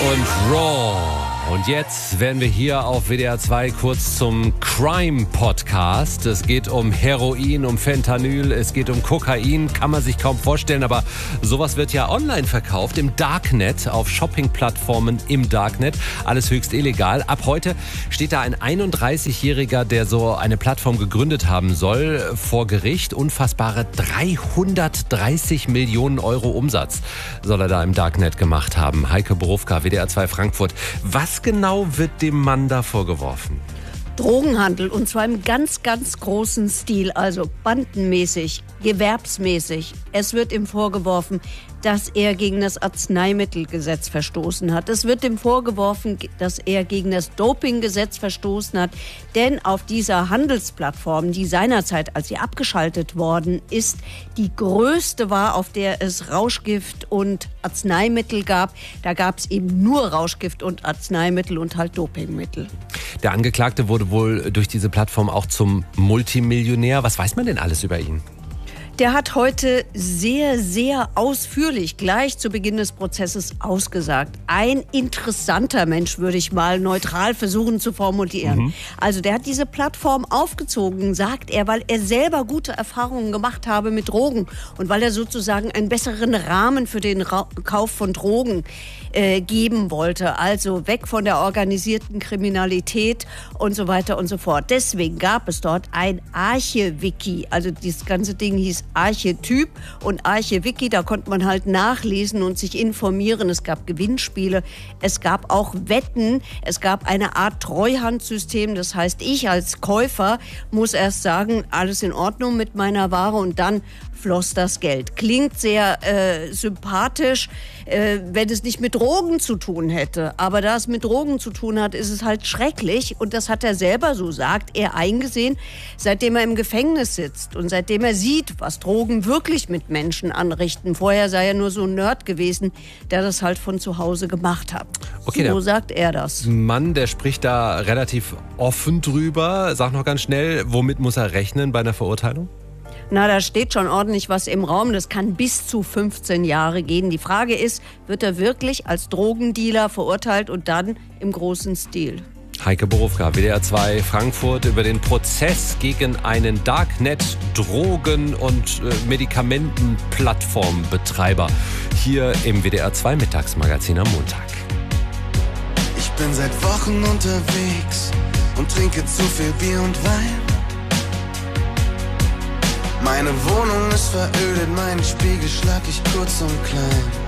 und Raw. Und jetzt werden wir hier auf WDR 2 kurz zum Crime-Podcast. Es geht um Heroin, um Fentanyl, es geht um Kokain, kann man sich kaum vorstellen. Aber sowas wird ja online verkauft, im Darknet, auf Shopping-Plattformen im Darknet. Alles höchst illegal. Ab heute steht da ein 31-Jähriger, der so eine Plattform gegründet haben soll, vor Gericht. Unfassbare 330 Millionen Euro Umsatz soll er da im Darknet gemacht haben. Heike Borufka, WDR 2 Frankfurt. Was genau wird dem Mann da vorgeworfen? Drogenhandel, und zwar im ganz, ganz großen Stil, also bandenmäßig, gewerbsmäßig. Es wird ihm vorgeworfen, dass er gegen das Arzneimittelgesetz verstoßen hat. Es wird ihm vorgeworfen, dass er gegen das Dopinggesetz verstoßen hat. Denn auf dieser Handelsplattform, die seinerzeit, als sie abgeschaltet worden ist, die größte war, auf der es Rauschgift und Arzneimittel gab. Da gab es eben nur Rauschgift und Arzneimittel und halt Dopingmittel. Der Angeklagte wurde wohl durch diese Plattform auch zum Multimillionär. Was weiß man denn alles über ihn? Der hat heute sehr, sehr ausführlich gleich zu Beginn des Prozesses ausgesagt. Ein interessanter Mensch, würde ich mal neutral versuchen zu formulieren. Also der hat diese Plattform aufgezogen, sagt er, weil er selber gute Erfahrungen gemacht habe mit Drogen und weil er sozusagen einen besseren Rahmen für den Kauf von Drogen geben wollte. Also weg von der organisierten Kriminalität und so weiter und so fort. Deswegen gab es dort ein Arche-Wiki. Also dieses ganze Ding hieß Archetyp und Arche-Wiki. Da konnte man halt nachlesen und sich informieren. Es gab Gewinnspiele. Es gab auch Wetten. Es gab eine Art Treuhandsystem. Das heißt, ich als Käufer muss erst sagen, alles in Ordnung mit meiner Ware, und dann floss das Geld. Klingt sehr sympathisch, wenn es nicht mit Drogen zu tun hätte. Aber da es mit Drogen zu tun hat, ist es halt schrecklich. Und das hat er selber, so sagt er, eingesehen, seitdem er im Gefängnis sitzt und seitdem er sieht, was Drogen wirklich mit Menschen anrichten. Vorher sei er nur so ein Nerd gewesen, der das halt von zu Hause gemacht hat. Okay, so sagt er das. Mann, der spricht da relativ offen drüber. Sag noch ganz schnell, womit muss er rechnen bei einer Verurteilung? Na, da steht schon ordentlich was im Raum. Das kann bis zu 15 Jahre gehen. Die Frage ist, wird er wirklich als Drogendealer verurteilt und dann im großen Stil? Heike Borufka, WDR 2 Frankfurt, über den Prozess gegen einen Darknet-Drogen- und Medikamentenplattformbetreiber hier im WDR 2 Mittagsmagazin am Montag. Ich bin seit Wochen unterwegs und trinke zu viel Bier und Wein. Meine Wohnung ist verödet, meinen Spiegel schlag ich kurz und klein.